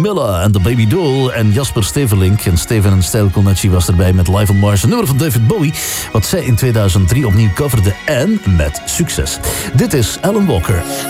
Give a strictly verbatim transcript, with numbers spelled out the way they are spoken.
Camilla en The Baby Doll en Jasper Stevelink. En Steven en Stijl Connectie was erbij met Live on Mars. Een nummer van David Bowie, wat zij in tweeduizend drie opnieuw coverde en met succes. Dit is Alan Walker.